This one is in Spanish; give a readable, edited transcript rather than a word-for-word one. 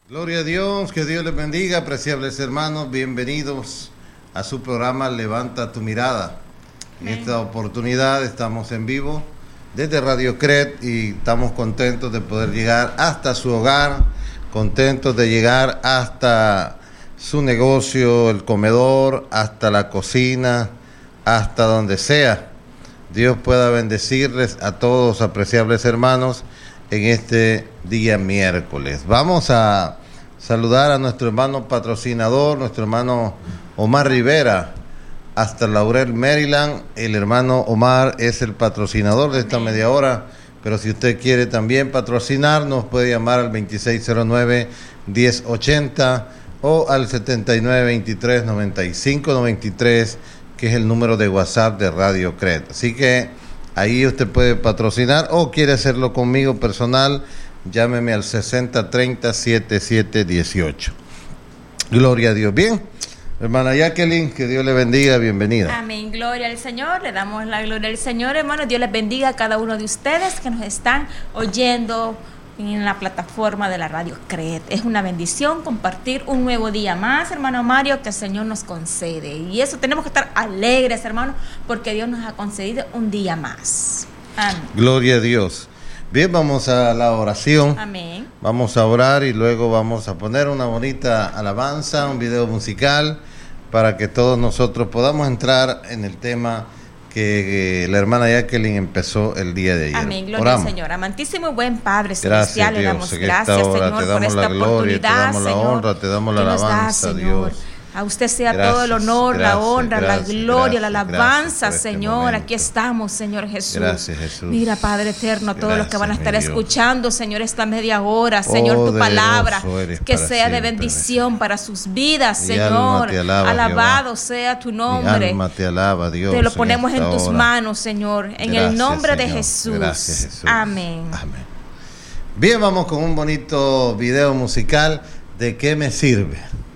Gloria a Dios, que Dios les bendiga, apreciables hermanos, bienvenidos a su programa Levanta tu Mirada. En esta oportunidad estamos en vivo desde Radio CRED y estamos contentos de poder llegar hasta su hogar, contentos de llegar hasta su negocio, el comedor, hasta la cocina, hasta donde sea. Dios pueda bendecirles a todos, apreciables hermanos, en este día miércoles. Vamos a saludar a nuestro hermano patrocinador, nuestro hermano Omar Rivera, hasta Laurel, Maryland. El hermano Omar es el patrocinador de esta media hora, pero si usted quiere también patrocinarnos, puede llamar al 2609-1080 o al 7923-9593, que es el número de WhatsApp de Radio CRED. Así que ahí usted puede patrocinar o quiere hacerlo conmigo personal, llámeme al 6030-7718. Gloria a Dios. Bien, hermana Jacqueline, que Dios le bendiga, bienvenida. Amén, gloria al Señor, le damos la gloria al Señor, hermano. Dios les bendiga a cada uno de ustedes que nos están oyendo en la plataforma de la Radio CRED. Es una bendición compartir un nuevo día más, hermano Mario, que el Señor nos concede. Y eso tenemos que estar alegres, hermano, porque Dios nos ha concedido un día más. Amén. Gloria a Dios. Bien, vamos a la oración. Amén. Vamos a orar y luego vamos a poner una bonita alabanza, un video musical, para que todos nosotros podamos entrar en el tema que la hermana Jacqueline empezó el día de ayer. Amén, gloria al Señor. Amantísimo y buen Padre celestial, le damos gracias, Señor, por esta oportunidad, te damos la honra, te damos la alabanza, Dios. A usted sea todo el honor, la honra, la gloria, la alabanza, Señor. Aquí estamos, Señor Jesús. Gracias, Jesús. Mira, Padre eterno, todos los que van a estar escuchando, Señor, esta media hora, Señor, tu palabra, que sea de bendición para sus vidas, Señor. Alabado sea tu nombre. Mi alma te alaba, Dios. Te lo ponemos en tus manos, Señor, en el nombre de Jesús. Gracias, Jesús. Amén. Amén. Bien, vamos con un bonito video musical. ¿De qué me sirve?